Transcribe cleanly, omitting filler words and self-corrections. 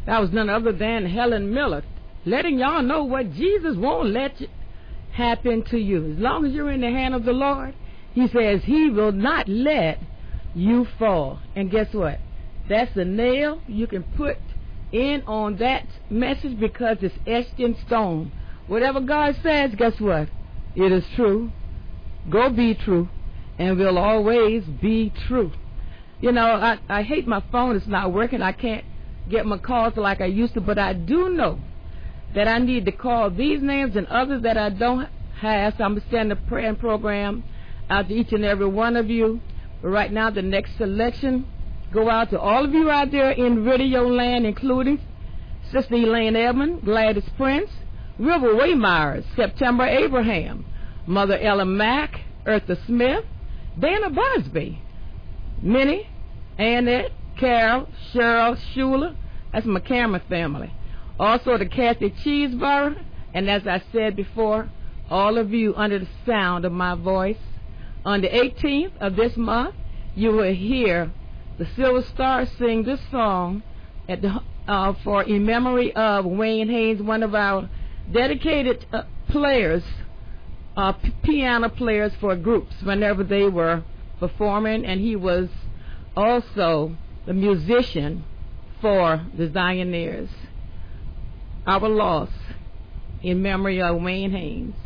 That was none other than Helen Miller, letting y'all know what Jesus won't let happen to you. As long as you're in the hand of the Lord, he says he will not let you fall. And guess what? That's the nail you can put in on that message, because it's etched in stone. Whatever God says, guess what? It is true. Go be true, and will always be true. You know, I hate my phone. It's not working. I can't get my calls like I used to, but I do know that I need to call these names and others that I don't have. So I'm going to send a prayer program out to each and every one of you. But right now, the next selection go out to all of you out there in radio land, including Sister Elaine Edmond, Gladys Prince, River Waymires, September Abraham, Mother Ella Mack, Eartha Smith, Dana Busby, Minnie, Annette, Carol, Cheryl, Shula. That's my camera family. Also the Kathy Cheeseburger, and as I said before, all of you under the sound of my voice. On the 18th of this month, you will hear the Silver Star sing this song at the for in memory of Wayne Haynes, one of our dedicated players, piano players for groups whenever they were performing, and he was also the musician for the Zioneers. Our loss in memory of Wayne Haynes.